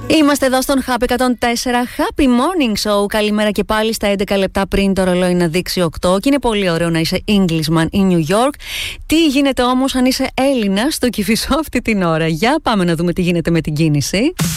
Είμαστε εδώ στον Happy 104 Happy Morning Show. Καλημέρα και πάλι στα 11 λεπτά πριν το ρολόι να δείξει 8. Και είναι πολύ ωραίο να είσαι Englishman ή New York. Τι γίνεται όμως αν είσαι Έλληνας στο Κηφισό αυτή την ώρα? Για πάμε να δούμε τι γίνεται με την κίνηση.